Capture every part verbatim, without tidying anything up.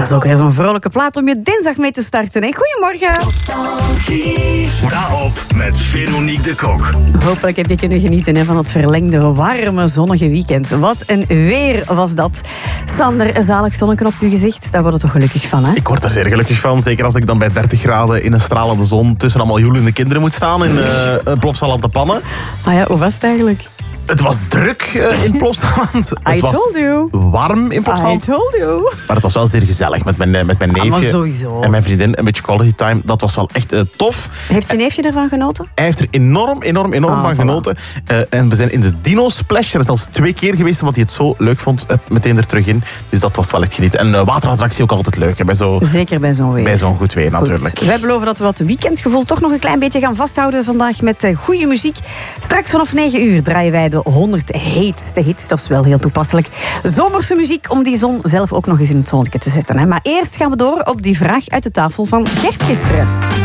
is ook weer zo'n vrolijke plaat om je dinsdag mee te starten. Hè? Goedemorgen. Nostalgie. Sta op met Veronique de Kok. Hopelijk heb je kunnen genieten hè, van het verlengde, warme, zonnige weekend. Wat een weer was dat. Sander, een zalig zonnetje op je gezicht. Daar word je toch gelukkig van, hè? Ik word er zeer gelukkig van. Zeker als ik dan bij dertig graden in een stralende zon tussen allemaal joelende kinderen moet staan in uh, een Plopsaland te pannen. Ah ja, hoe was het eigenlijk? Het was druk uh, in Plopsaland. I Het was told you. warm in I Plopsaland. told you. Maar het was wel zeer gezellig met mijn, met mijn Ah, maar neefje sowieso. en mijn vriendin. Een beetje quality time. Dat was wel echt uh, tof. Heeft je neefje ervan genoten? Hij heeft er enorm, enorm, enorm Ah, van voilà. genoten. Uh, en we zijn in de Dino Splash. Er is zelfs twee keer geweest, omdat hij het zo leuk vond. Uh, meteen er terug in. Dus dat was wel echt genieten. En uh, waterattractie ook altijd leuk. Hè, bij zo, Zeker bij zo'n weer. bij zo'n goed weer natuurlijk. Goed. Wij beloven dat we wat weekendgevoel toch nog een klein beetje gaan vasthouden vandaag met uh, goede muziek. Straks vanaf negen uur draaien wij de honderd heetste hits. Dat is wel heel toepasselijk. Zomerse muziek om die zon zelf ook nog eens in het zonnetje te zetten. Hè. Maar eerst gaan we door op die vraag uit de tafel van Gert gisteren.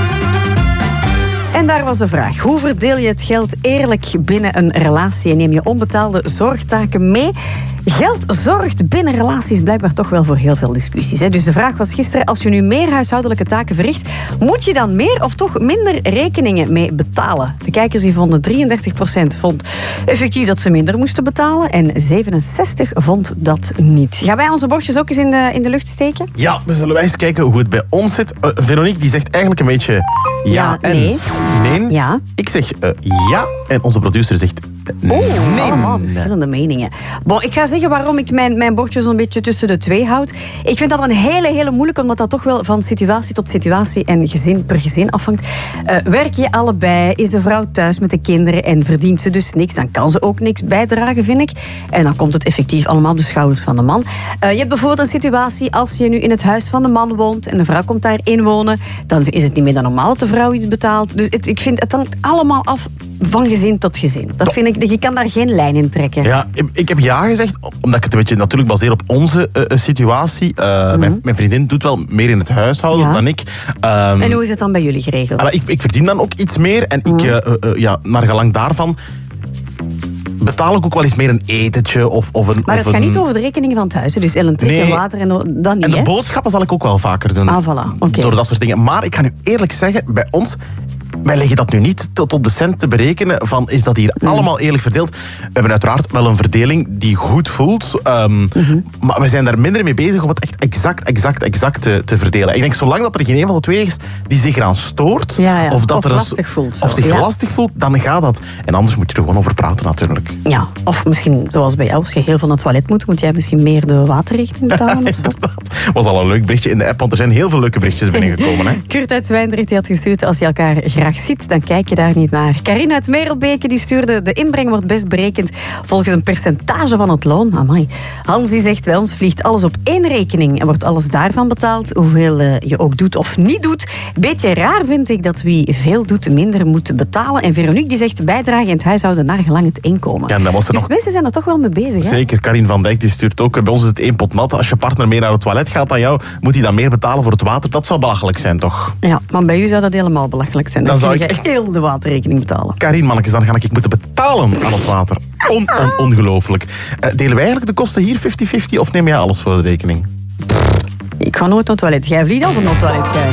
En daar was de vraag. Hoe verdeel je het geld eerlijk binnen een relatie en neem je onbetaalde zorgtaken mee? Geld zorgt binnen relaties blijkbaar toch wel voor heel veel discussies. Hè? Dus de vraag was gisteren, als je nu meer huishoudelijke taken verricht, moet je dan meer of toch minder rekeningen mee betalen? De kijkers die vonden drieëndertig procent vond effectief dat ze minder moesten betalen en zevenenzestig procent vond dat niet. Gaan wij onze bordjes ook eens in de, in de lucht steken? Ja, we zullen wij eens kijken hoe het bij ons zit. Uh, Veronique die zegt eigenlijk een beetje ja, Ja, en nee. nee. Ja. Ik zeg uh, ja en onze producer zegt Oh, nee. allemaal verschillende meningen. Bon, ik ga zeggen waarom ik mijn, mijn bordjes een beetje tussen de twee houd. Ik vind dat een hele, hele moeilijk, omdat dat toch wel van situatie tot situatie en gezin per gezin afhangt. Uh, werk je allebei, is de vrouw thuis met de kinderen en verdient ze dus niks, dan kan ze ook niks bijdragen, vind ik. En dan komt het effectief allemaal op de schouders van de man. Uh, je hebt bijvoorbeeld een situatie als je nu in het huis van de man woont en de vrouw komt daar inwonen, dan is het niet meer dan normaal dat de vrouw iets betaalt. Dus het, ik vind het hangt allemaal af van gezin tot gezin. Dat vind ik, je kan daar geen lijn in trekken. Ja, ik, ik heb ja gezegd, omdat ik het een beetje natuurlijk baseer op onze uh, situatie. Uh, mm-hmm. mijn, mijn vriendin doet wel meer in het huishouden Ja. dan ik. Um, En hoe is het dan bij jullie geregeld? maar ik, ik verdien dan ook iets meer en ik, Mm. uh, uh, ja, naar gelang daarvan betaal ik ook wel eens meer een etentje of, of een... Maar of het gaat een... niet over de rekeningen van het huis. hè? Dus elektriek en Nee. water en dat niet, En de hè? boodschappen zal ik ook wel vaker doen. Ah, voilà. Oké. Door dat soort dingen. Maar ik ga nu eerlijk zeggen, bij ons, wij leggen dat nu niet tot op de cent te berekenen van is dat hier Mm. allemaal eerlijk verdeeld. We hebben uiteraard wel een verdeling die goed voelt. Um, Mm-hmm. Maar we zijn daar minder mee bezig om het echt exact, exact, exact te, te verdelen. Ik denk, zolang dat er geen een van de twee is die zich eraan stoort, Ja, ja. of dat Of er een- lastig voelt, zo. of zich Ja. lastig voelt, dan gaat dat. En anders moet je er gewoon over praten natuurlijk. Ja, of misschien zoals bij jou, als je heel veel naar het toilet moet, moet jij misschien meer de waterrekening betalen of zo. Inderdaad. Was al een leuk berichtje in de app, want er zijn heel veel leuke berichtjes binnengekomen. Hè? Kurt uit Zwijndrecht die had gestuurd, als je elkaar graag ziet, dan kijk je daar niet naar. Karin uit Merelbeke die stuurde, de inbreng wordt best berekend volgens een percentage van het loon. Amai. Hans die zegt, bij ons vliegt alles op één rekening en wordt alles daarvan betaald, hoeveel uh, je ook doet of niet doet. Beetje raar vind ik dat wie veel doet minder moet betalen. En Veronique die zegt, bijdrage in het huishouden naar gelang het inkomen. Ja, en dan was er Dus nog... mensen zijn er toch wel mee bezig, hè? Zeker, Karin van Dijk die stuurt ook. Bij ons is het één pot nat. Als je partner mee naar het toilet gaat dan jou, moet hij dan meer betalen voor het water. Dat zou belachelijk zijn, toch? Ja, maar bij u zou dat helemaal belachelijk zijn. Dan, Dan zou zou je ik heel de waterrekening betalen. Karin, mannetjes, dan ga ik moeten betalen aan het water. On, on, ongelooflijk. Uh, delen wij eigenlijk de kosten hier vijftig vijftig of neem jij alles voor de rekening? Ik ga nooit naar het toilet. Jij vliegt altijd naar het toilet, kijk.